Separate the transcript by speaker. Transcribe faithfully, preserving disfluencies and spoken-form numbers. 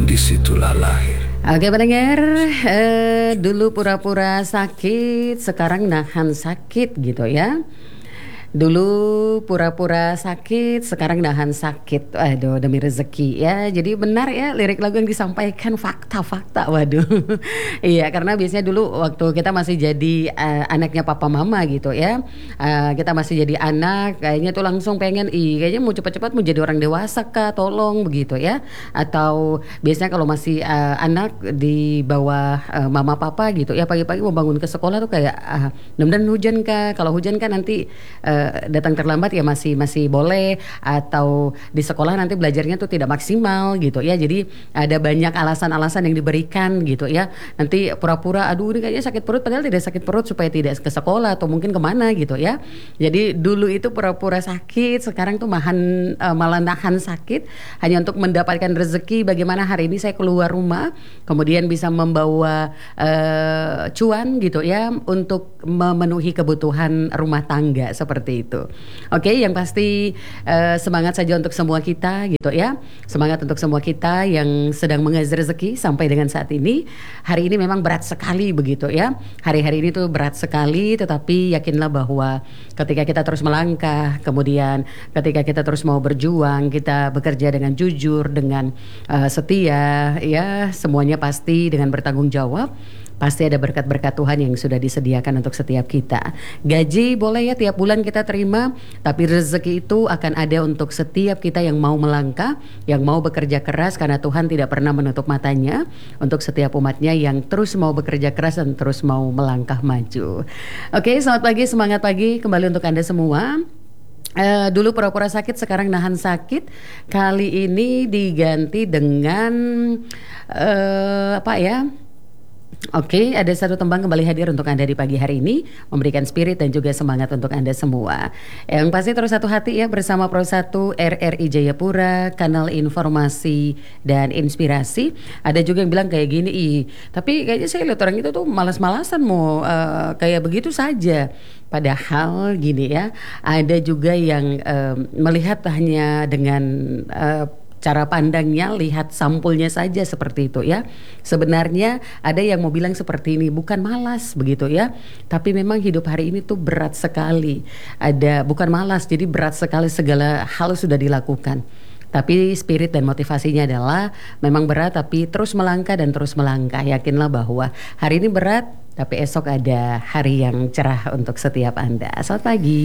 Speaker 1: dan disitulah lahir.
Speaker 2: Oke pendengar, eh, dulu pura-pura sakit, sekarang nahan sakit gitu ya. Dulu pura-pura sakit, sekarang nahan sakit. Waduh, demi rezeki ya. Jadi benar ya lirik lagu yang disampaikan, fakta-fakta. Waduh. Iya, karena biasanya dulu waktu kita masih jadi uh, anaknya papa mama gitu ya. Uh, kita masih jadi anak, kayaknya tuh langsung pengen, ih kayaknya mau cepat-cepat mau jadi orang dewasa kah, tolong begitu ya. Atau biasanya kalau masih uh, anak di bawah uh, mama papa gitu ya, pagi-pagi mau bangun ke sekolah tuh kayak uh, mudah-mudahan hujan kah. Kalau hujan kan nanti uh, datang terlambat ya masih masih boleh, atau di sekolah nanti belajarnya tuh tidak maksimal gitu ya. Jadi ada banyak alasan-alasan yang diberikan gitu ya. Nanti pura-pura aduh ini kayaknya sakit perut padahal tidak sakit perut supaya tidak ke sekolah atau mungkin kemana gitu ya. Jadi dulu itu pura-pura sakit, sekarang tuh mahan, uh, malah nahan sakit hanya untuk mendapatkan rezeki. Bagaimana hari ini saya keluar rumah kemudian bisa membawa uh, cuan gitu ya untuk memenuhi kebutuhan rumah tangga seperti itu. Oke, yang pasti uh, semangat saja untuk semua kita gitu ya. Semangat untuk semua kita yang sedang mengais rezeki sampai dengan saat ini. Hari ini memang berat sekali begitu ya. Hari-hari ini tuh berat sekali, tetapi yakinlah bahwa ketika kita terus melangkah, kemudian ketika kita terus mau berjuang, kita bekerja dengan jujur, dengan uh, setia ya, semuanya pasti dengan bertanggung jawab. Pasti ada berkat-berkat Tuhan yang sudah disediakan untuk setiap kita. Gaji boleh ya tiap bulan kita terima, tapi rezeki itu akan ada untuk setiap kita yang mau melangkah, yang mau bekerja keras, karena Tuhan tidak pernah menutup matanya untuk setiap umatnya yang terus mau bekerja keras dan terus mau melangkah maju. Oke, selamat pagi, semangat pagi kembali untuk Anda semua. Uh, dulu pura-pura sakit, sekarang nahan sakit. Kali ini diganti dengan uh, apa ya? Oke, ada satu tembang kembali hadir untuk Anda di pagi hari ini, memberikan spirit dan juga semangat untuk Anda semua. Yang pasti terus satu hati ya bersama Pro satu R R I Jayapura, kanal informasi dan inspirasi. Ada juga yang bilang kayak gini, ih, tapi kayaknya saya lihat orang itu tuh malas-malasan mau uh, kayak begitu saja. Padahal gini ya, ada juga yang uh, melihat hanya dengan uh, cara pandangnya, lihat sampulnya saja seperti itu ya. Sebenarnya ada yang mau bilang seperti ini, bukan malas begitu ya, tapi memang hidup hari ini tuh berat sekali. Ada bukan malas, jadi berat sekali, segala hal sudah dilakukan. Tapi spirit dan motivasinya adalah memang berat tapi terus melangkah dan terus melangkah. Yakinlah bahwa hari ini berat tapi esok ada hari yang cerah untuk setiap Anda. Selamat pagi.